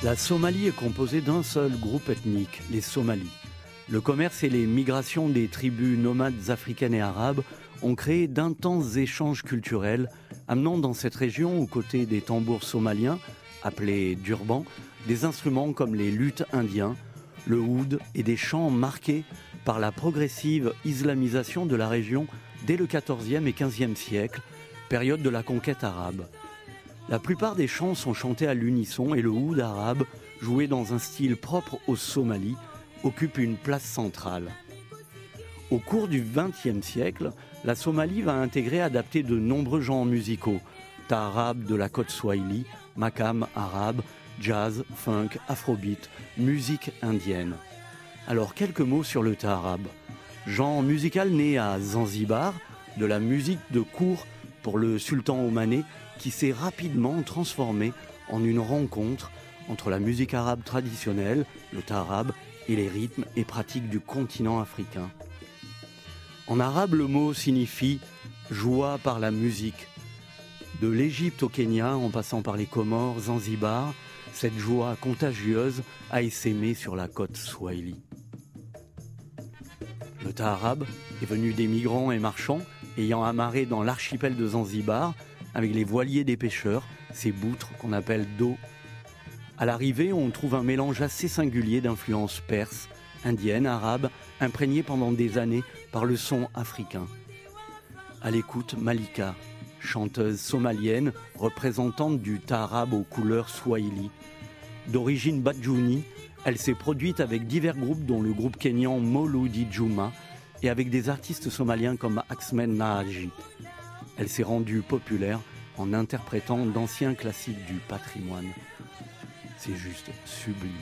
La Somalie est composée d'un seul groupe ethnique, les Somalis. Le commerce et les migrations des tribus nomades africaines et arabes ont créé d'intenses échanges culturels, amenant dans cette région, aux côtés des tambours somaliens, appelés durbans, des instruments comme les luths indiens, le oud et des chants marqués par la progressive islamisation de la région dès le XIVe et XVe siècle, période de la conquête arabe. La plupart des chants sont chantés à l'unisson et le oud arabe, joué dans un style propre aux Somalis, occupe une place centrale. Au cours du XXe siècle, la Somalie va intégrer et adapter de nombreux genres musicaux, taarab de la côte swahili, makam arabe, jazz, funk, afrobeat, musique indienne. Alors quelques mots sur le taarab. Genre musical né à Zanzibar, de la musique de cour pour le sultan omanais qui s'est rapidement transformé en une rencontre entre la musique arabe traditionnelle, le taarab, et les rythmes et pratiques du continent africain. En arabe, le mot signifie « joie par la musique ». De l'Égypte au Kenya, en passant par les Comores, Zanzibar, cette joie contagieuse a essaimé sur la côte swahili. Le taarab est venu des migrants et marchands ayant amarré dans l'archipel de Zanzibar avec les voiliers des pêcheurs, ces boutres qu'on appelle dos. À l'arrivée, on trouve un mélange assez singulier d'influences perses, indiennes, arabes, imprégnées pendant des années par le son africain. À l'écoute, Malika, chanteuse somalienne, représentante du taarab aux couleurs swahili. D'origine badjouni, elle s'est produite avec divers groupes dont le groupe kényan Mauludi Juma et avec des artistes somaliens comme Ahmed Nahaji. Elle s'est rendue populaire en interprétant d'anciens classiques du patrimoine. C'est juste sublime.